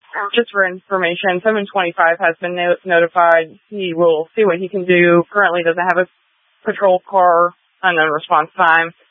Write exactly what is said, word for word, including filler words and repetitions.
just for information, seven twenty-five has been no- notified. He will see what he can do. Currently doesn't have a patrol car, unknown response time.